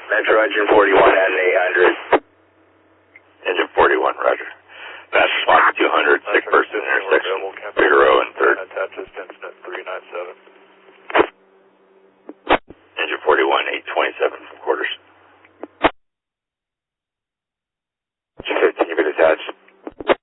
Metro Engine 41 at an 800. Engine 41, roger. Fast response 200, sick person, intersection, Figaro and 3rd.